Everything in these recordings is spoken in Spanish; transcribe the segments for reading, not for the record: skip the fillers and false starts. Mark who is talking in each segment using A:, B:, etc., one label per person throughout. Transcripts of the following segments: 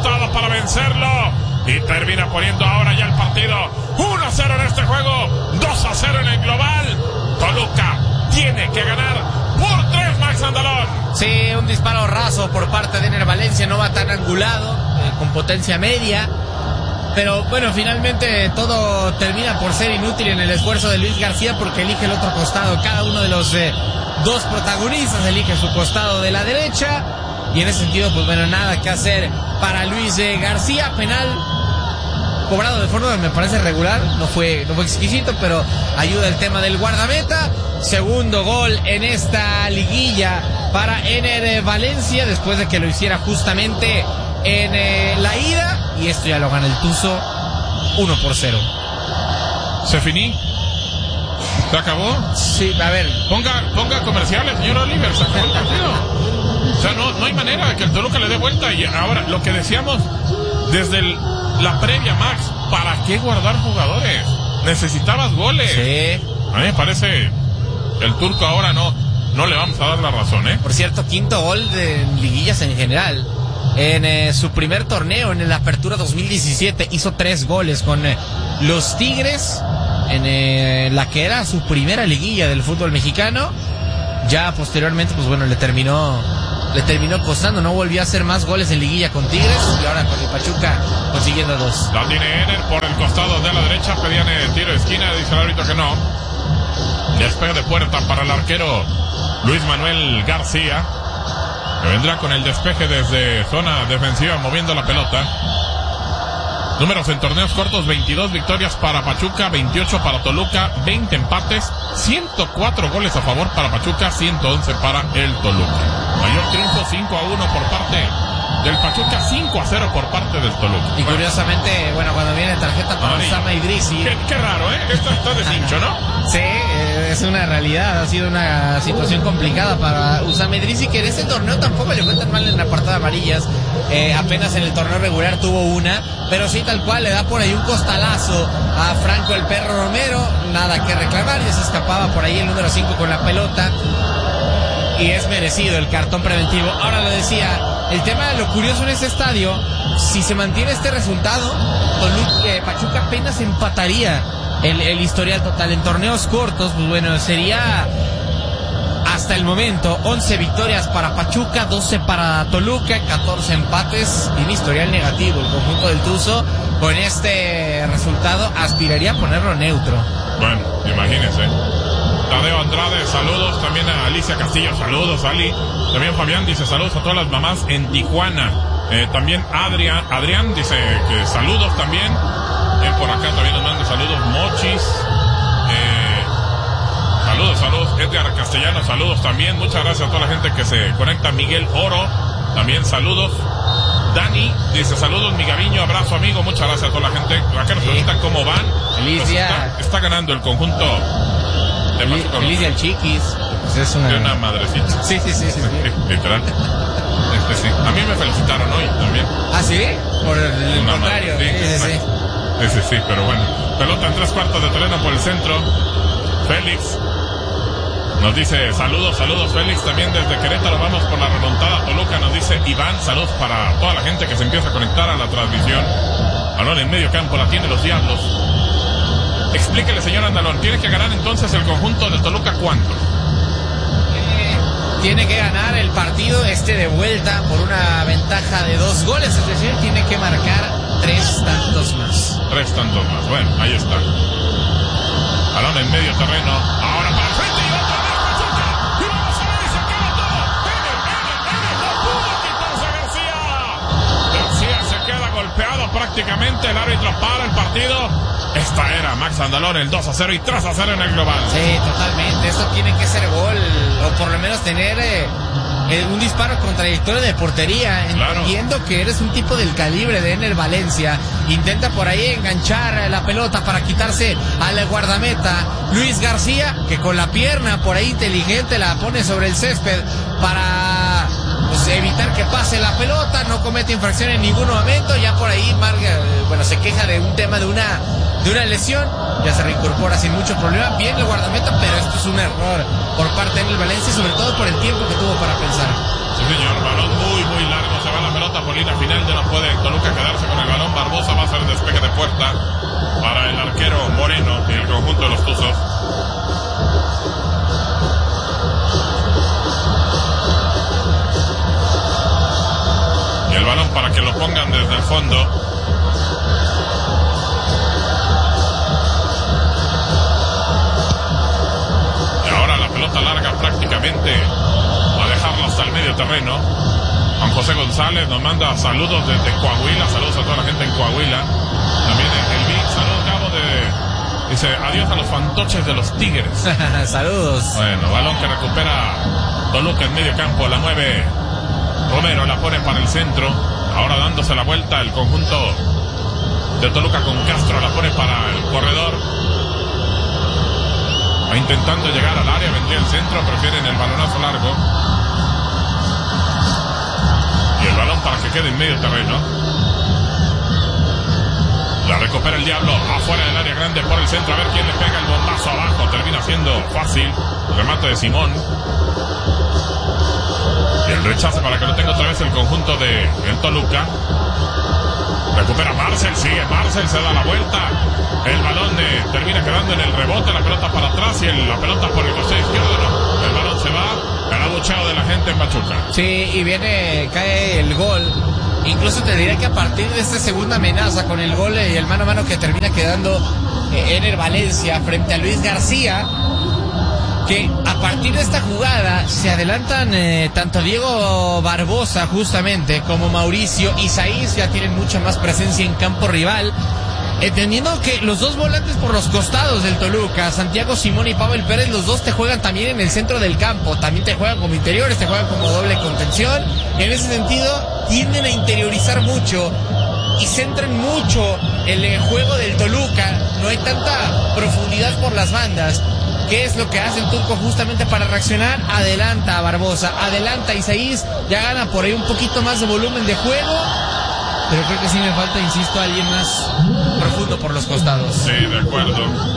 A: todo para vencerlo. Y termina poniendo ahora ya el partido 1-0 en este juego, 2-0 en el global. Toluca tiene que ganar por 3, Max Andalón.
B: Sí, un disparo raso por parte de Ener Valencia, no va tan angulado, con potencia media. Pero bueno, finalmente todo termina por ser inútil en el esfuerzo de Luis García, porque elige el otro costado. Cada uno de los dos protagonistas elige su costado de la derecha. Y en ese sentido, pues bueno, nada que hacer para Luis García. Penal cobrado de forma, me parece regular, no fue exquisito, pero ayuda el tema del guardameta. Segundo gol en esta liguilla para Ener Valencia, después de que lo hiciera justamente en la ida. Y esto ya lo gana el Tuzo 1-0.
A: ¿Se finí? ¿Se acabó?
B: Sí, a ver.
A: Ponga comerciales, señor Oliver, se acabó el partido. O sea, no hay manera de que el Toluca le dé vuelta. Y ahora, lo que decíamos desde la previa, Max, ¿para qué guardar jugadores? Necesitabas goles.
B: Sí.
A: A mí me parece el turco ahora no le vamos a dar la razón, ¿eh?
B: Por cierto, quinto gol de liguillas en general. En su primer torneo, en la Apertura 2017, hizo 3 goles con los Tigres, en la que era su primera liguilla del fútbol mexicano. Ya posteriormente, pues bueno, le terminó costando, no volvió a hacer más goles en liguilla con Tigres, y ahora con el Pachuca consiguiendo 2.
A: La tiene Ener por el costado de la derecha, pedían el tiro de esquina, dice el árbitro que no. Despegue de puerta para el arquero Luis Manuel García, que vendrá con el despeje desde zona defensiva moviendo la pelota. Números en torneos cortos: 22 victorias para Pachuca, 28 para Toluca, 20 empates, 104 goles a favor para Pachuca, 111 para el Toluca. Mayor triunfo 5-1 por parte del Pachuca, 5-0 por parte del Toluca.
B: Y curiosamente, bueno, cuando viene tarjeta para Usama Idrissi.
A: Qué raro, ¿eh? Esto está de cincho, ¿no?
B: Sí, es una realidad, ha sido una situación complicada para Usama Idrissi, que en este torneo tampoco le fue tan mal en la apartada amarillas. Apenas en el torneo regular tuvo una, pero sí, tal cual, le da por ahí un costalazo a Franco el Perro Romero, nada que reclamar, ya se escapaba por ahí el número 5 con la pelota, y es merecido el cartón preventivo. Ahora lo decía, el tema de lo curioso en este estadio, si se mantiene este resultado, Pachuca apenas empataría el historial total. En torneos cortos, pues bueno, sería hasta el momento 11 victorias para Pachuca, 12 para Toluca, 14 empates, y un historial negativo. El conjunto del Tuzo con este resultado aspiraría a ponerlo neutro.
A: Bueno, imagínense. Tadeo Andrade, saludos. También a Alicia Castillo, saludos, Ali. También Fabián dice saludos a todas las mamás en Tijuana. También Adrián dice que saludos también. Por acá también nos manda saludos Mochis. Saludos. Edgar Castellano, saludos también. Muchas gracias a toda la gente que se conecta. Miguel Oro, también saludos. Dani dice saludos, mi Gaviño, abrazo amigo. Muchas gracias a toda la gente. Acá nos preguntan cómo van.
B: Feliz día.
A: Está ganando el conjunto.
B: Feliz día al Chiquis. Pues es una
A: madrecita.
B: Sí.
A: Literal. Sí. A mí me felicitaron hoy también.
B: ¿Ah, sí? Por el contrario.
A: Sí, pero bueno. Pelota en 3/4 de terreno por el centro. Félix nos dice saludos Félix, también desde Querétaro. Vamos por la remontada. Toluca, nos dice Iván. Saludos para toda la gente que se empieza a conectar a la transmisión. Balón en medio campo, la tiene los Diablos. Explíquele, señor Andalón, tiene que ganar entonces el conjunto de Toluca, ¿cuánto?
B: Tiene que ganar el partido de vuelta por una ventaja de 2 goles, es decir, tiene que marcar 3 tantos más.
A: 3 tantos más, bueno, ahí está. Balón en medio terreno, ahora para el frente y otra vez Pachuca, y vamos a ver, se acaba todo. García se queda golpeado prácticamente, el árbitro para el partido. Esta era Max Andalón, el 2-0 y 3-0 en el global.
B: Sí, totalmente, esto tiene que ser gol, o por lo menos tener un disparo con trayectoria de portería, entendiendo que eres un tipo del calibre de Ener Valencia. Intenta por ahí enganchar la pelota para quitarse al guardameta Luis García, que con la pierna por ahí inteligente la pone sobre el césped para evitar que pase la pelota, no comete infracción en ningún momento. Ya por ahí se queja de un tema de una lesión, ya se reincorpora sin mucho problema. Bien el guardameta, pero esto es un error por parte de Ener Valencia, sobre todo por el tiempo que tuvo para pensar.
A: Sí, señor, balón muy largo, se va la pelota por línea final, ya no puede Toluca quedarse con el balón. Barbosa va a hacer despeje de puerta para el arquero Moreno y el conjunto de los Tuzos. Y el balón para que lo pongan desde el fondo. Y ahora la pelota larga prácticamente a dejarlo hasta el medio terreno. Juan José González nos manda saludos desde Coahuila. Saludos a toda la gente en Coahuila. También el Vic, saludos Cabo de... Dice, adiós a los fantoches de los Tigres.
B: Saludos.
A: Bueno, balón que recupera Toluca en medio campo. La mueve Romero, la pone para el centro. Ahora dándose la vuelta el conjunto de Toluca con Castro. La pone para el corredor. Va intentando llegar al área. Vendría el centro. Prefieren el balonazo largo. Y el balón para que quede en medio terreno. La recupera el Diablo afuera del área grande por el centro. A ver quién le pega el bombazo abajo. Termina siendo fácil. Remate de Simón. Y el rechazo para que lo tenga otra vez el conjunto de el Toluca. Recupera Marcel. Sigue Marcel. Se da la vuelta. El balón termina quedando en el rebote. La pelota para atrás. Y la pelota por el costado izquierdo. No. El balón se va. El abucheo de la gente en Pachuca.
B: Sí, y cae el gol. Incluso te diría que a partir de esta segunda amenaza con el gol y el mano a mano que termina quedando Ener Valencia frente a Luis García, que a partir de esta jugada se adelantan tanto Diego Barbosa justamente como Mauricio Isaías, ya tienen mucha más presencia en campo rival, entendiendo que los dos volantes por los costados del Toluca, Santiago Simón y Pavel Pérez, los dos te juegan también en el centro del campo, también te juegan como interiores, te juegan como doble contención. En ese sentido tienden a interiorizar mucho y centran mucho el juego del Toluca. No hay tanta profundidad por las bandas. ¿Qué es lo que hace el Turco justamente para reaccionar? Adelanta a Barbosa, adelanta a Isaías, ya gana por ahí un poquito más de volumen de juego, pero creo que sí me falta, insisto, alguien más profundo por los costados.
A: Sí, de acuerdo.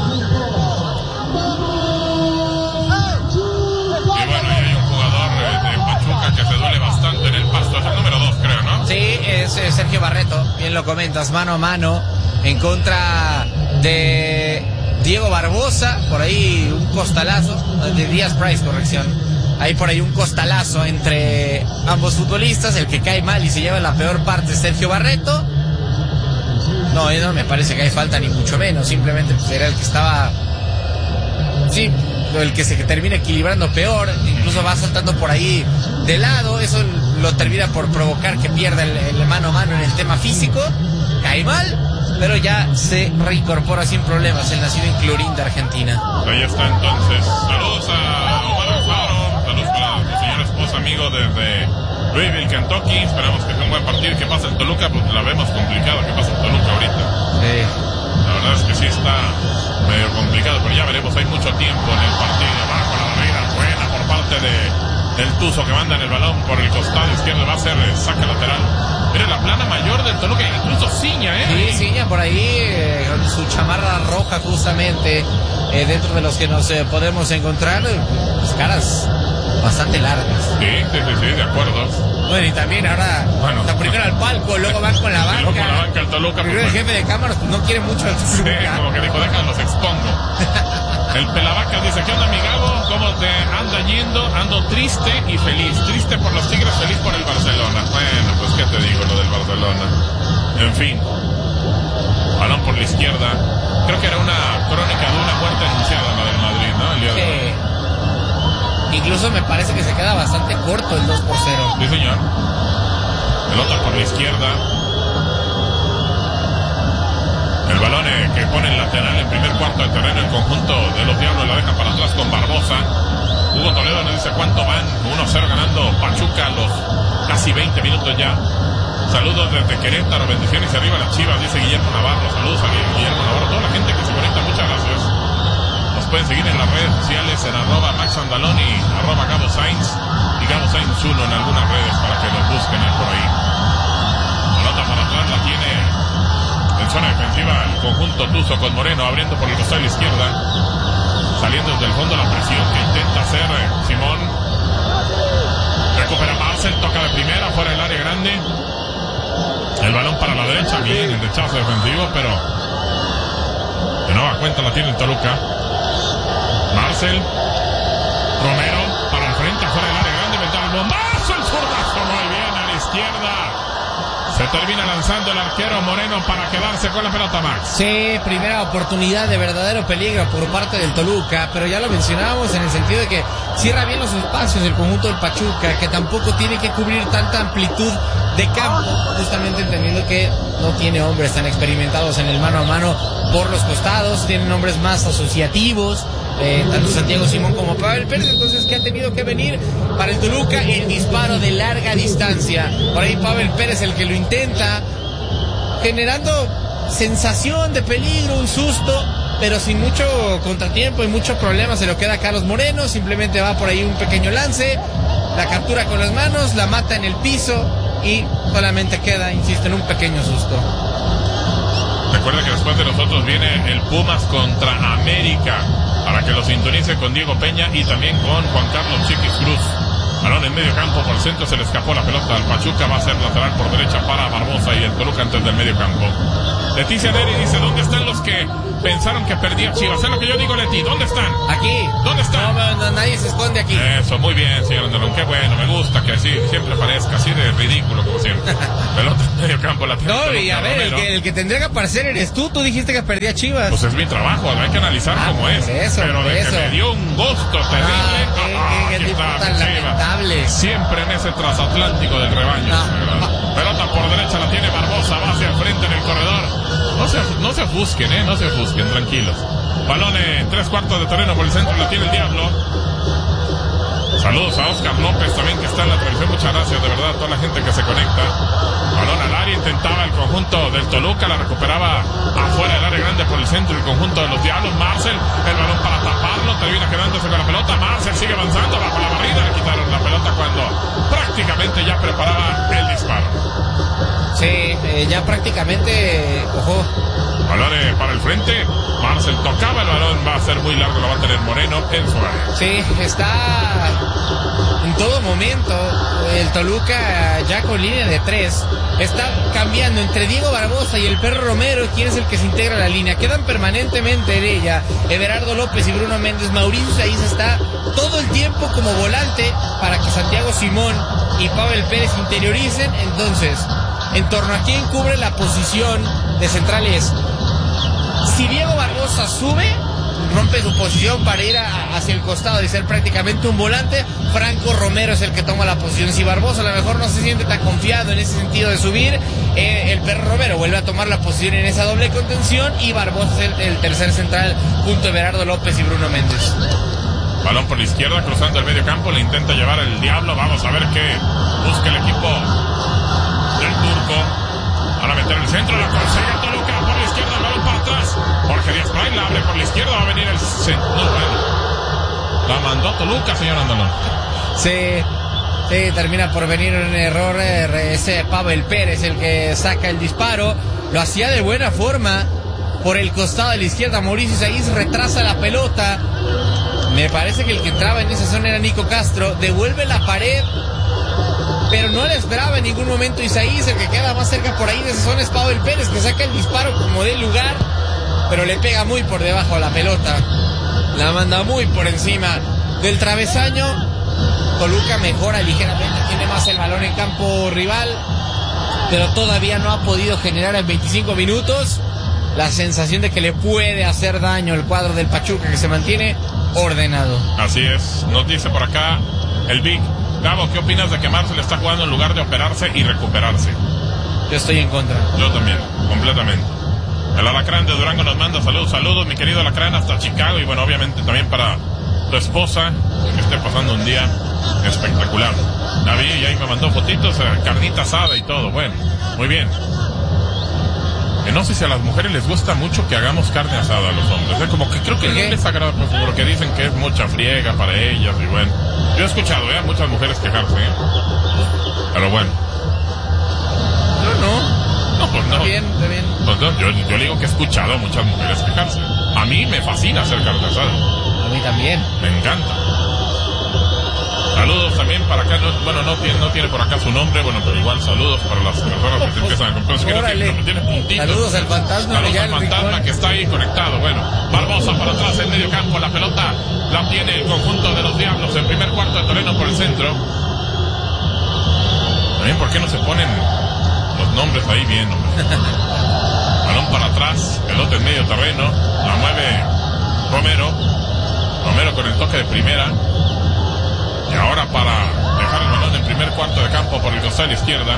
A: Y bueno, y hay un jugador de Pachuca que se duele bastante en el pasto, es el número 2, creo, ¿no?
B: Sí, es Sergio Barreto, bien lo comentas, mano a mano en contra de Diego Barbosa, por ahí un costalazo, de Díaz Price, corrección. Hay por ahí un costalazo entre ambos futbolistas, el que cae mal y se lleva la peor parte es Sergio Barreto. No me parece que hay falta ni mucho menos, simplemente pues era el que estaba, sí, el que se termina equilibrando peor, incluso va saltando por ahí de lado, eso lo termina por provocar que pierda el mano a mano en el tema físico, cae mal, pero ya se reincorpora sin problemas, el nacido en Clorinda, Argentina.
A: Ahí está entonces, saludos a Omar Alfaro, saludos para tu señora esposa, amigo desde Louisville, Kentucky, esperamos que sea un buen partido, que pase el Toluca, pues la vemos complicado, que pase el Toluca ahorita. La verdad es que sí está medio complicado, pero ya veremos, hay mucho tiempo en el partido, abajo la barrera, buena por parte del Tuzo que manda en el balón por el costado izquierdo, va a ser saque lateral. Mire la plana mayor del Toluca, incluso Ciña,
B: Sí, Ciña por ahí, con su chamarra roja justamente, dentro de los que nos podemos encontrar, pues caras bastante largas.
A: Sí, de acuerdo.
B: Bueno, y también ahora, primero al palco, luego van con la banca.
A: Luego con la banca el Toluca.
B: Primero el jefe de cámaras, pues no quiere mucho al Toluca.
A: Sí, como que dijo, déjalos expongo. El Pelavaca dice, ¿qué onda, mi Gabo? ¿Cómo te anda yendo? Ando triste y feliz. Triste por los Tigres, feliz por el Barcelona. Bueno, pues qué te digo, lo del Barcelona. En fin. Balón por la izquierda. Creo que era una crónica de una muerte anunciada, la del Madrid, ¿no? El día de hoy.
B: Incluso me parece que se queda bastante corto el 2-0.
A: Sí, señor. Pelota por la izquierda. El balón que pone el lateral en primer cuarto de terreno, el conjunto de los Diablos la deja para atrás con Barbosa. Hugo Toledo nos dice cuánto van. 1-0 ganando Pachuca a los casi 20 minutos ya. Saludos desde Querétaro, bendiciones y arriba las Chivas, dice Guillermo Navarro. Saludos a Guillermo Navarro, toda la gente que se conecta, muchas gracias. Nos pueden seguir en las redes sociales en @MaxAndaloni, @Gabo Sainz y Gabo Sainz 1 en algunas redes para que los busquen por ahí. Pelota para atrás la tiene en zona defensiva el conjunto Tuzo con Moreno abriendo por el costado de la izquierda, saliendo desde el fondo la presión que intenta hacer Simón. Recupera Marcel, derecha, bien, el rechazo defensivo, pero de nueva cuenta la tiene el Toluca. Marcel Romero para el frente, afuera del área grande, mete el bombazo, el zurdazo, muy bien a la izquierda. Se termina lanzando el arquero Moreno para quedarse con la pelota, Max.
B: Sí, primera oportunidad de verdadero peligro por parte del Toluca, pero ya lo mencionábamos en el sentido de que cierra bien los espacios el conjunto del Pachuca, que tampoco tiene que cubrir tanta amplitud de campo, justamente entendiendo que no tiene hombres tan experimentados en el mano a mano por los costados, tienen hombres más asociativos, tanto Santiago Simón como Pavel Pérez, entonces que ha tenido que venir para el Toluca el disparo de larga distancia. Por ahí Pavel Pérez el que lo intenta, generando sensación de peligro, un susto, pero sin mucho contratiempo y mucho problema. Se lo queda a Carlos Moreno, simplemente va por ahí un pequeño lance, la captura con las manos, la mata en el piso y solamente queda, insisto, en un pequeño susto.
A: Recuerda que después de nosotros viene el Pumas contra América, para que lo sintonice con Diego Peña y también con Juan Carlos Chiquis Cruz. Balón en medio campo, por el centro se le escapó la pelota al Pachuca, va a ser lateral por derecha para Barbosa y el Toluca antes del medio campo. Leticia Neri dice, ¿dónde están los que pensaron que perdía Chivas? Es lo que yo digo, Leti, ¿dónde están?
B: Aquí.
A: ¿Dónde están?
B: No, nadie se esconde aquí.
A: Eso, muy bien, señor Andalón, qué bueno, me gusta que así siempre parezca así de ridículo como siempre. Pelota en medio campo, la tiene.
B: No, y a ver, el que tendría que aparecer eres tú dijiste que perdía Chivas.
A: Pues es mi trabajo, hay que analizar cómo es.
B: Eso,
A: pero de que me dio un gusto terrible.
B: Qué tipo tan lamentable.
A: Siempre en ese transatlántico del rebaño. Pelota por derecha la tiene Barbosa, va hacia el frente en el corredor. No se ofusquen, no se ofusquen, tranquilos. Balón en 3/4 de terreno por el centro, la tiene el Diablo. Saludos a Oscar López también que está en la transmisión, muchas gracias de verdad a toda la gente que se conecta. Balón al área, intentaba el conjunto del Toluca, la recuperaba afuera del área grande por el centro el conjunto de los Diablos. Marcel, el balón para taparlo, termina quedándose con la pelota. Marcel sigue avanzando bajo la barrida, le quitaron la pelota cuando prácticamente ya preparaba el disparo.
B: Sí, ya prácticamente, ojo.
A: Balón para el frente, Marcel tocaba el balón, va a ser muy largo, lo va a tener Moreno en su área.
B: Sí, está en todo momento el Toluca ya con línea de 3, está cambiando entre Diego Barbosa y el Perro Romero, quien es el que se integra a la línea, quedan permanentemente en ella Everardo López y Bruno Méndez. Mauricio Saiz está todo el tiempo como volante para que Santiago Simón y Pavel Pérez interioricen. Entonces, en torno a quién cubre la posición de centrales, si Diego Barbosa sube, rompe su posición para ir hacia el costado y ser prácticamente un volante, Franco Romero es el que toma la posición. Si Barbosa a lo mejor no se siente tan confiado en ese sentido de subir, el Perro Romero vuelve a tomar la posición en esa doble contención y Barbosa es el tercer central junto a Everardo López y Bruno Méndez.
A: Balón por la izquierda, cruzando el medio campo, le intenta llevar el Diablo, vamos a ver qué busca el equipo del Turco. Ahora meter el centro, la consigue Toluca por la izquierda, el balón para atrás. Jorge Díaz Pray la abre por la izquierda, va a venir el centro. No, bueno. La mandó Toluca, señor Andalón.
B: Sí, termina por venir un error. Ese Pavel Pérez el que saca el disparo. Lo hacía de buena forma por el costado de la izquierda. Mauricio Saiz retrasa la pelota. Me parece que el que entraba en esa zona era Nico Castro. Devuelve la pared, pero no le esperaba en ningún momento Isaías. El que queda más cerca por ahí de esa zona es Pavel Pérez, que saca el disparo como de lugar, pero le pega muy por debajo a la pelota, la manda muy por encima del travesaño. Toluca mejora ligeramente, tiene más el balón en campo rival, pero todavía no ha podido generar en 25 minutos la sensación de que le puede hacer daño el cuadro del Pachuca, que se mantiene ordenado.
A: Así es, nos dice por acá el Big. Gabo, ¿qué opinas de que Marcel está jugando en lugar de operarse y recuperarse?
B: Yo estoy en contra.
A: Yo también, completamente. El Alacrán de Durango nos manda saludos, mi querido Alacrán, hasta Chicago. Y bueno, obviamente también para tu esposa, que esté pasando un día espectacular. La vi y ahí me mandó fotitos, carnita asada y todo. Bueno, muy bien. No sé si a las mujeres les gusta mucho que hagamos carne asada a los hombres. Como que creo que no les agrada, pues, porque dicen que es mucha friega para ellas. Y bueno, yo he escuchado a muchas mujeres quejarse, pero bueno. No, pues no.
B: Está bien.
A: Pues no, yo digo que he escuchado a muchas mujeres quejarse. A mí me fascina hacer carne asada.
B: A mí también.
A: Me encanta. Saludos también para acá no tiene por acá su nombre, bueno, pero igual saludos para las personas que se empiezan a comprar.
B: Tiene puntitos. Saludos al fantasma.
A: Saludos al fantasma que está ahí conectado. Bueno, Barbosa para atrás en medio campo, la pelota la tiene el conjunto de los Diablos en primer cuarto de terreno por el centro. También, ¿por qué no se ponen los nombres ahí bien, hombre? Balón para atrás, pelota en medio terreno, la mueve Romero con el toque de primera. Y ahora para dejar el balón en primer cuarto de campo por el costado de la izquierda.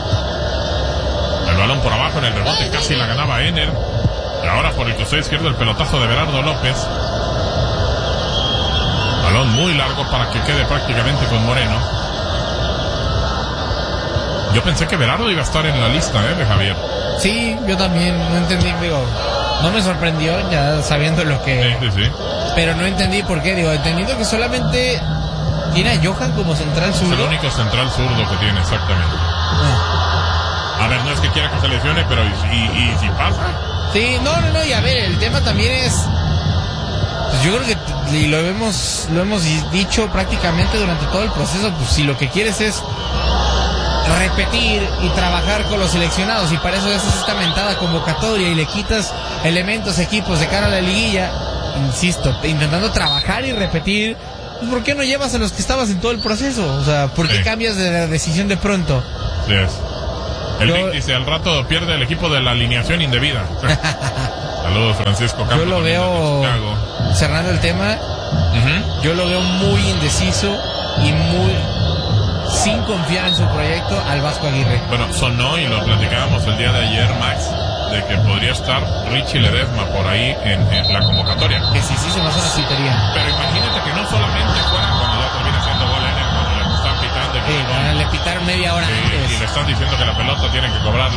A: El balón por abajo en el rebote, casi la ganaba Ener. Y ahora por el costado izquierdo el pelotazo de Berardo López. Balón muy largo para que quede prácticamente con Moreno. Yo pensé que Berardo iba a estar en la lista, de Javier.
B: Sí, yo también, no entendí, no me sorprendió ya sabiendo lo que...
A: Sí.
B: Pero no entendí por qué, entendiendo que solamente tiene a Johan como central zurdo.
A: Es el único central zurdo que tiene, exactamente. A ver, no es que quiera que se lesione, pero ¿y si pasa?
B: Sí, no, y a ver, el tema también es... Pues yo creo que y lo hemos dicho prácticamente durante todo el proceso, pues si lo que quieres es repetir y trabajar con los seleccionados y para eso haces esta mentada convocatoria y le quitas elementos, equipos de cara a la liguilla, insisto, intentando trabajar y repetir, pues ¿por qué no llevas a los que estabas en todo el proceso? O sea, ¿por qué cambias de decisión de pronto?
A: Sí es. El Vic dice, al rato pierde el equipo de la alineación indebida. Saludos, Francisco Campos.
B: Yo lo veo, cerrando el tema, yo lo veo muy indeciso y muy sin confiar en su proyecto al Vasco Aguirre.
A: Bueno, sonó y lo platicábamos el día de ayer, Max, de que podría estar Richie Ledesma por ahí en la convocatoria.
B: Que sí, se me hace una citería.
A: Pero imagínate que no solamente fuera cuando ya termina siendo gol cuando le están pitando.
B: Le pitaron media hora antes.
A: Y le están diciendo que la pelota tiene que cobrar